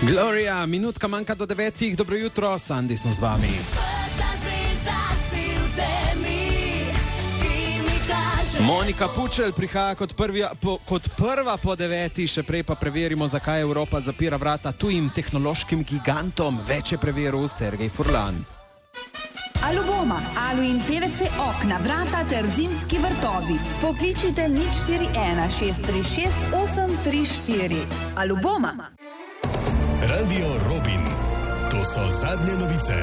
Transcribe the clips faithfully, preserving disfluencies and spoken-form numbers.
Gloria, minutka manjka do devetih, dobro jutro, Sandi sem z vami. Monika Pučelj prihaja kot, prvi, po, kot prva po deveti, še prej pa preverimo, zakaj Evropa zapira vrata tujim tehnološkim gigantom. Več je preveril Sergej Furlan. Aluboma, Alu in P V C okna, vrata ter zimski vrtovi. Pokličite nič štiri ena šest tri šest osem tri štiri. Aluboma. Radio Robin. To so zadnje novice.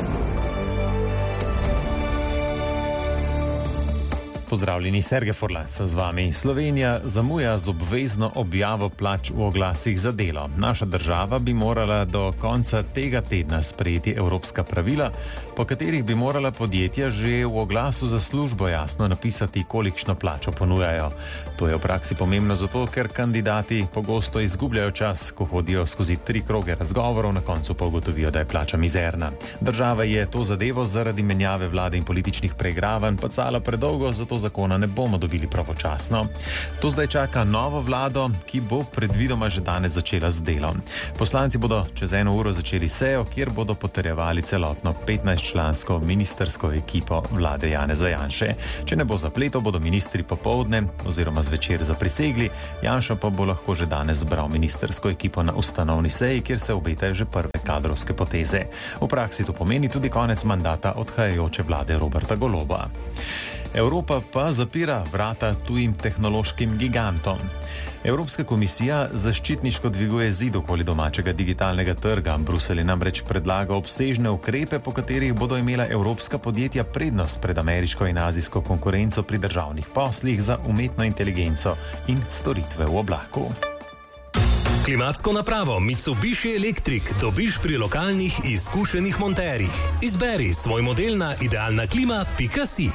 Pozdravljeni, Sergej Furlan sem z vami. Slovenija zamuja z obvezno objavo plač v oglasih za delo. Naša država bi morala do konca tega tedna sprejeti evropska pravila, po katerih bi morala podjetja že v oglasu za službo jasno napisati, kolikšno plačo ponujajo. To je v praksi pomembno zato, ker kandidati pogosto izgubljajo čas, ko hodijo skozi tri kroge razgovorov, na koncu pa ugotovijo, da je plača mizerna. Država je to zadevo zaradi menjave vlade in političnih preigravanj pacala predolgo, zato zakona ne bomo dobili pravočasno. To zdaj čaka novo vlado, ki bo predvidoma že danes začela z delom. Poslanci bodo čez eno uro začeli sejo, kjer bodo potrjevali celotno petnajstčlansko ministersko ekipo vlade Janeza Janše. Če ne bo zapletov, bodo ministri popoldne oziroma zvečer zaprisegli, Janša pa bo lahko že danes zbral ministersko ekipo na ustanovni seji, kjer se obetajo že prve kadrovske poteze. V praksi to pomeni tudi konec mandata odhajajoče vlade Roberta Goloba. Evropa pa zapira vrata tujim tehnološkim gigantom. Evropska komisija zaščitniško dviguje zid okoli domačega digitalnega trga. Bruselj namreč predlaga obsežne ukrepe, po katerih bodo imela evropska podjetja prednost pred ameriško in azijsko konkurenco pri državnih poslih za umetno inteligenco in storitve v oblaku. Klimatsko napravo Mitsubishi Electric dobiš pri lokalnih izkušenih monterjih. Izberi svoj model na idealna klima pika si.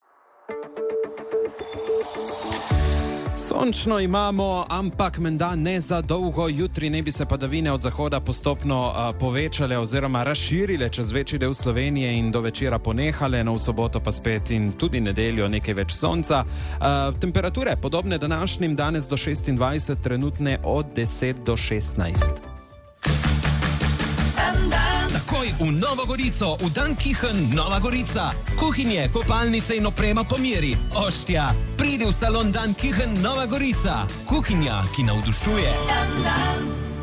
Sončno imamo, ampak menda ne za dolgo. Jutri ne bi se padavine od zahoda postopno uh, povečale oziroma razširile čez večji del Slovenije in do večera ponehale, no v soboto pa spet in tudi nedeljo nekaj več sonca. Uh, temperature podobne današnjim, danes do šestindvajset, trenutne od deset do šestnajst. Takoj v Novo Gorico, v Dan Kichen, Nova Gorica. Kuhinje, kopalnice in oprema po meri. Oštja, pridi v salon Dan Kichen, Nova Gorica. Kuhinja, ki navdušuje. Dan, dan.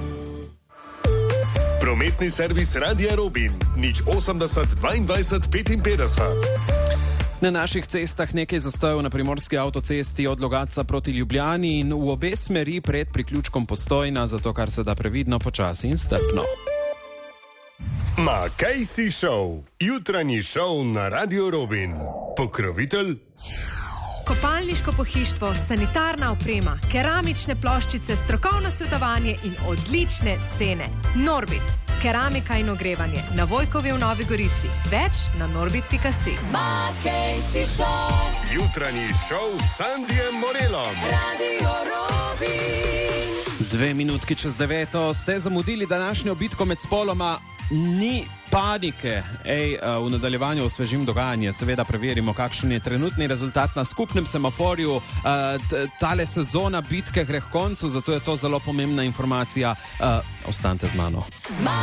Prometni servis Radia Robin. nič osemdeset dvaindvajset petinpetdeset. Na naših cestah nekaj zastojev na primorski avtocesti od Logatca proti Ljubljani in v obe smeri pred priključkom Postojna, zato kar se da previdno, počasi in strpno. Ma kaj si šov? Jutranji šov na Radio Robin. Pokrovitelj? Kopalniško pohištvo, sanitarna oprema, keramične ploščice, strokovno svetovanje in odlične cene. Norbit, keramika in ogrevanje. Na Vojkovi v Novi Gorici. Več na norbit pika si. Ma kaj si šov? Jutranji šov s Sandijem Morelom. Radio Robin. Dve minutki čez deveto, ste zamudili današnjo bitko med spoloma. Ni panike. Ej, v nadaljevanju osvežim dogajanje. Seveda preverimo, kakšen je trenutni rezultat na skupnem semaforju. Tale sezona bitke gre k koncu, zato je to zelo pomembna informacija. Ostanite z mano.